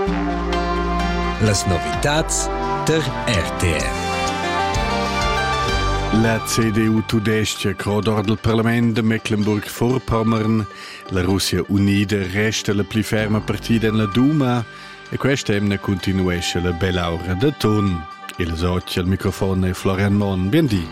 Las novitats der RTR. La CDU tudestia crodor del Parlament de Mecklenburg-Vorpommern, la Russia Unida resta la pli ferma partida in la Duma e questa emna continuesce la bell'aura de ton. E la socia al microfono è Florian Mon. Biendi.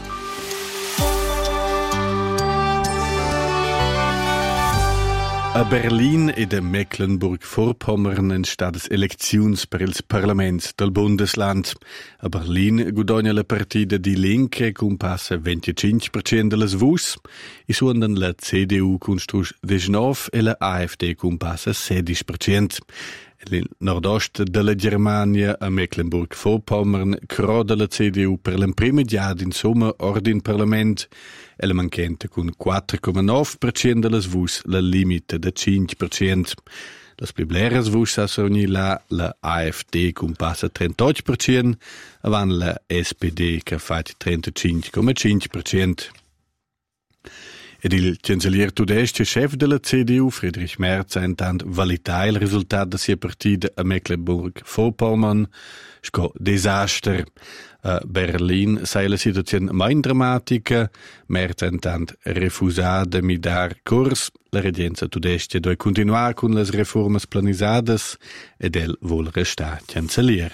A Berlin e de Mecklenburg-Vorpommern entstat elecziuns per ils parlaments del Bundesland. A Berlin guadagna la partida di Linke con passa 25% delle vus, e suondan la CDU con 19% e la AfD con passa 16%. Nel nord-ost della Germania, a Mecklenburg-Vorpommern, croda la CDU per l'imprimidiad in somma ordin Parlament e la manchente con 4,9% delle vus, la limite da 5%. Las plibleras vus a sogni la AfD con passa 38%, avan la SPD che fa 35,5%. Ed il cancellier tudestia chef della CDU, Friedrich Merz, ha intant valità il risultato da sia partita a Mecklenburg-Vorpommern, sco desaster. A Berlin sei la situazione mai dramatica, Merz ha intant refusada mi dar curs, la regenza tudestia deve continuare con le reformas planisadas ed el vuol restar cancellier.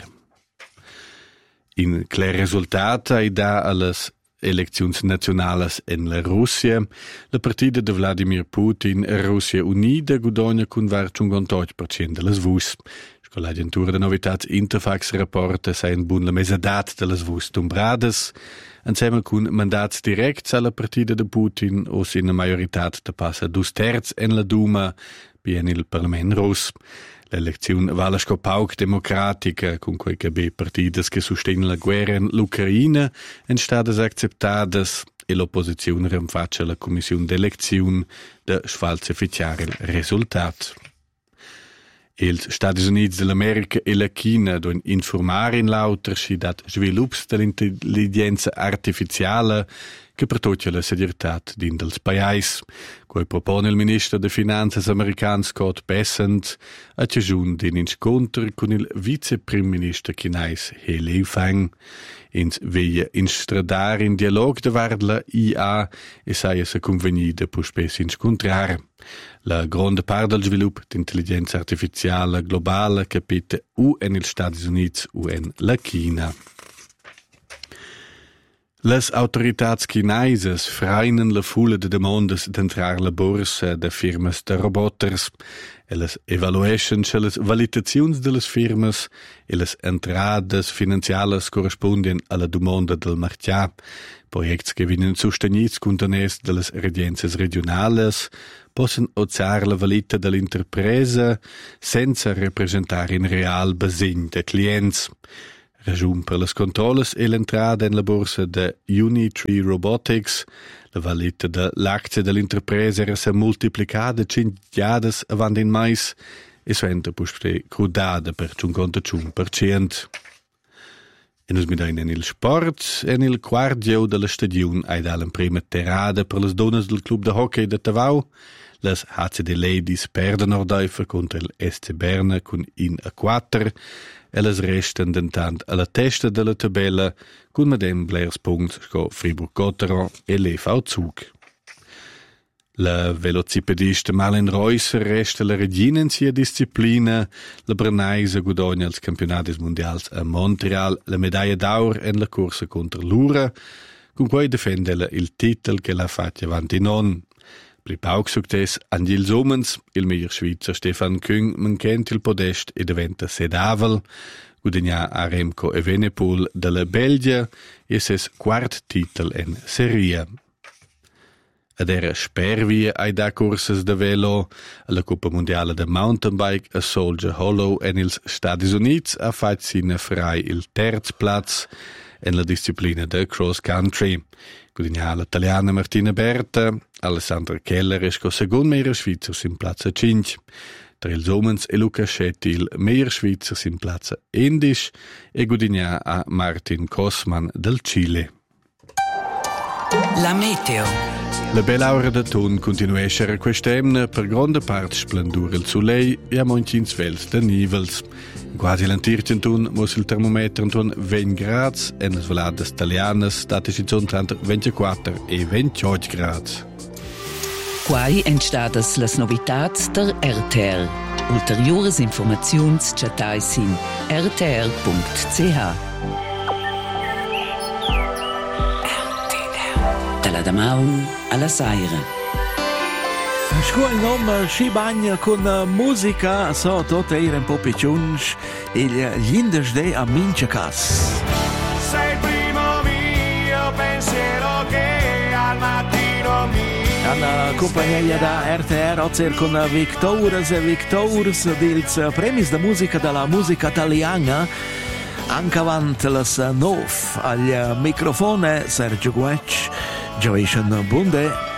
In clar risultato ai da alles elecziuns nationales en la Russia, la partida de Vladimir Putin a Russia Unida guadagna con var 58% delle vus. Con l'agentura de novitats Interfax rapporta sein bun la mesadat delle vus tombrades, insieme con mandats directs alla partida de Putin o sin la majorità de passa 2/3 en la Duma, bien il Parlament Rus. L'elezione vale sco pauc democratica, con quei che be partidas che sostengono la guerra in l'Ucraina, en stadas acceptadas e l'opposizione rinfaccia la commissione d'elezione de sfalsificare il risultato. Els Stati Uniti dell'America e la China devono informare in l'auterci dat svilupps dell'intelligenza artificiale che pertoccia la segurità din dels pais. Coi propone il ministro de Finanzas american Scott Bessent a ciascun din incontro con il viceprim ministro chinais He Lifeng. Ins veia instradar in dialog de vard la IA e saia se convenida per spes incontrar. La grande part del sviluppo d'intelligenza artificiale globale capita u en els Stati Units u en la China. Les autoritats chinaises freinen la fula de demandes d'entrar la borsa de firmas de roboters e les evaluation che les validaziuns de les firmas e les entrades finanziales corresponden alla domanda del marchà. Projekts che vienen sostenits contenents de les regences regionales possono ozzar la valita dell'interpresa senza representare in real basegn de clients. Ragiun per les controlles e l'entrada in la borsa de Unitree Robotics, la valita de l'accia dell'interpresa era se multiplicada 5 giades avant in mais e suenta puste crudada per 51%. E nus midain en il sport, en il quardio della stagione ai dalla prima terrada per les donas del club de hockey de Tavau. Les HCD Ladies perden ordeifer contra il SC Berna con 1-4 e les resten dentant alla testa della tabella con medem blers punct sco Fribourg-Gotteron e l'EV Zug. La velocipedista Malin Reusser resta la regina in sia disciplina, la Bernaisa guadagna als campionatis mondials a Montreal la medaglia d'or en la corsa contro l'Ura, con cui defende il titel che la fatta avanti non. Pli pauc succes an gils omens, il meilleur Schweizer Stefan Küng mancent il podest e diventa sedavel, guadagna a Remco Evenepoel della Belgia e ses quart titel en seria. Ad era spervia ai da courses de velo, alla Coppa Mondiale de Mountain Bike a Soldier Hollow en ils Stati Units ha fatto sine frei il terz plaz en la disciplina de cross country. Guadagna l'italiana Martina Berta, Alessandra Keller e sco segon meilleur Schweizer sin plazza 5. Tra ils omens e Luca Schetti il meilleur Schweizer sin plazza 11 e guadagna a Martin Kosman del Chile. La meteo. La bella aura da ton continuesce a quest'emna per grande parte splendura il soleil e a montins vels de nivels. Quasi l'antircentun muss il termometer inton 20 grads e nas valadas italianas state si zontant 24 e 28 grads. Quai entstadas las novitats der RTR. Ulteriores informaziuns chatai sin rtr.ch. Dalla Damaun alla Saira. Scuol nom si bagna con musica, so tot era un po' picciunsch, e gli indesde a mince cas. Sei il primo mio pensiero che al mattino mio. Anna compagnia da RTR oggi con Victors e Victors dils premis da musica dalla musica italiana. Anche avanti las 9 al microfono Sergio Guec, Joation Bunde.